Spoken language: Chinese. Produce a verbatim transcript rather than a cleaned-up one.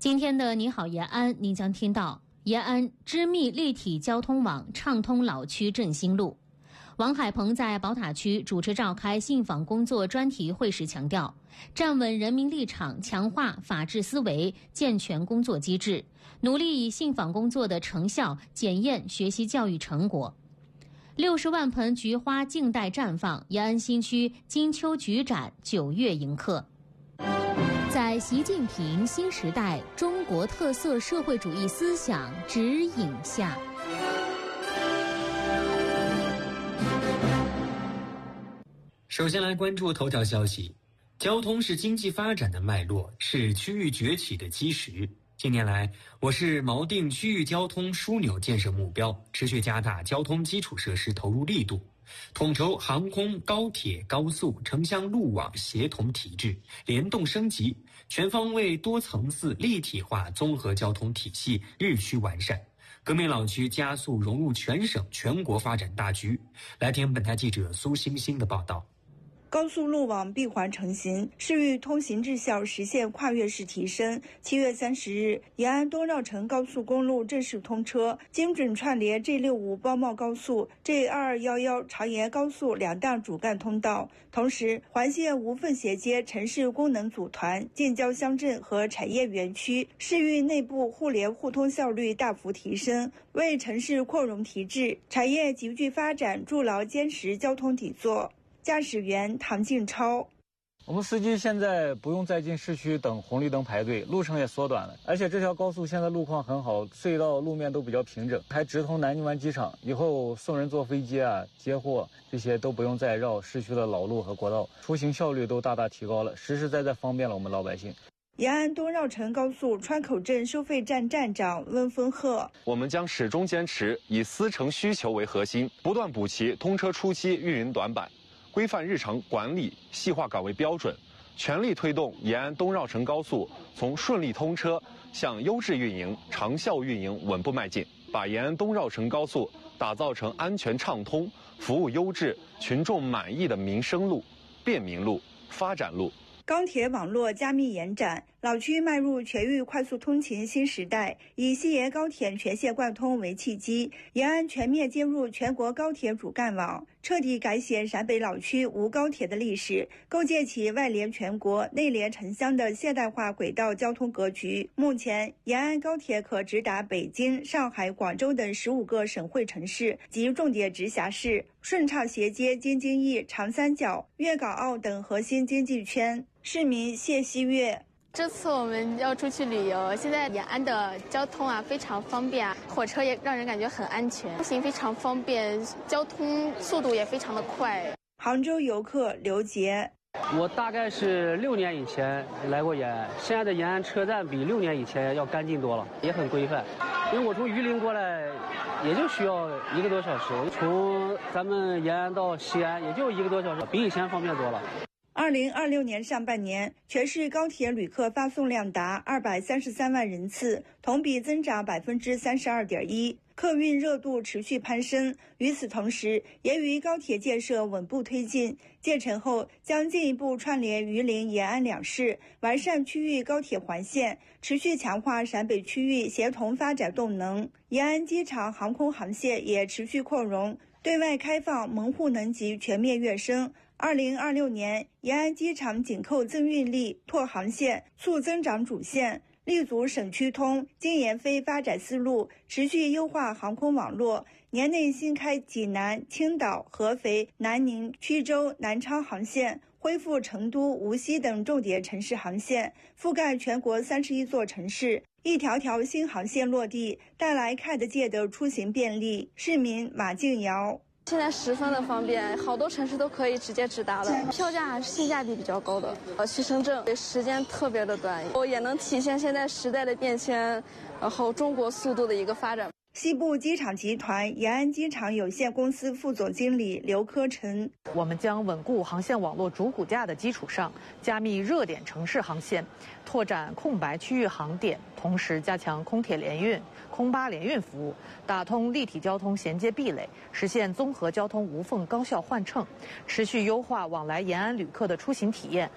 今天的你好延安，您将听到延安织密立体交通网畅通老区振兴路。王海鹏在宝塔区主持召开信访工作专题会时强调，站稳人民立场，强化法治思维，健全工作机制，努力以信访工作的成效检验学习教育成果。六十万盆菊花静待绽放，延安新区金秋菊展九月迎客。在习近平新时代中国特色社会主义思想指引下， 首先来关注头条消息。交通是经济发展的脉络，是区域崛起的基石。近年来，我市锚定区域交通枢纽建设目标，持续加大交通基础设施投入力度，统筹航空、高铁、高速、城乡路网协同体制，联动升级，全方位多层次立体化综合交通体系日趋完善，革命老区加速融入全省全国发展大局。来听本台记者苏星星的报道。 高速路网闭环成型，市域通行质效实现跨越式提升。七月三十日，延安东绕城高速公路正式通车，精准串联 G 六十五 包茂高速、G 二二一一 长延高速两大主干通道，同时环线无缝衔接城市功能组团、建交乡镇和产业园区，市域内部互联互通效率大幅提升，为城市扩容提质、产业集聚发展筑牢坚实交通底座。驾驶员唐静超： 我们司机现在不用再进市区等红绿灯排队，路程也缩短了，而且这条高速现在路况很好，隧道路面都比较平整，还直通南泥湾机场，以后送人坐飞机啊、接货这些都不用再绕市区的老路和国道，出行效率都大大提高了，实实在在方便了我们老百姓。 延安东绕城高速川口镇收费站站长温峰鹤： 我们将始终坚持以司乘需求为核心，不断补齐通车初期运营短板，规范日常管理，细化岗位标准，全力推动延安东绕城高速从顺利通车向优质运营、长效运营稳步迈进，把延安东绕城高速打造成安全畅通、服务优质、群众满意的民生路、便民路、发展路。 钢铁网络加密延展，老区迈入全域快速通勤新时代，以西延高铁全线贯通为契机，延安全面接入全国高铁主干网，彻底改写陕北老区无高铁的历史，构建起外连全国、内连城乡的现代化轨道交通格局。目前，延安高铁可直达北京、上海、广州等十五个省会城市及重点直辖市，顺畅衔接京津冀、长三角、粤港澳等核心经济圈。市民谢希月： 这次我们要出去旅游，现在延安的交通啊非常方便啊，火车也让人感觉很安全，出行非常方便，交通速度也非常的快。 杭州游客刘杰： 我大概是六年以前来过延安，现在的延安车站比六年以前要干净多了，也很规范。因为我从榆林过来也就需要一个多小时，从咱们延安到西安也就一个多小时，比以前方便多了。 二零二六年上半年，全市高铁旅客发送量达二百三十三万人次，同比增长百分之三十二点一，客运热度持续攀升。与此同时，由于高铁建设稳步推进，建成后将进一步串联榆林、延安两市，完善区域高铁环线，持续强化陕北区域协同发展动能。延安机场航空航线也持续扩容，对外开放门户能级全面跃升。二零二六年，延安机场紧扣增运力、拓航线、促增长主线，立足省区通、京延飞发展思路，持续优化航空网络。年内新开济南、青岛、合肥、南宁、曲州、南昌航线，恢复成都、无锡等重点城市航线，覆盖全国三十一座城市。一条条新航线落地，带来看得见的出行便利。市民马静瑶： 现在十分的方便，好多城市都可以直接直达的，票价还是性价比比较高的。呃，去深圳时间特别的短，也能体现现在时代的变迁，然后中国速度的一个发展。 西部机场集团延安机场有限公司副总经理刘科成： 我们将稳固航线网络主骨架的基础上，加密热点城市航线，拓展空白区域航点，同时加强空铁联运、空巴联运服务，打通立体交通衔接壁垒，实现综合交通无缝高效换乘，持续优化往来延安旅客的出行体验，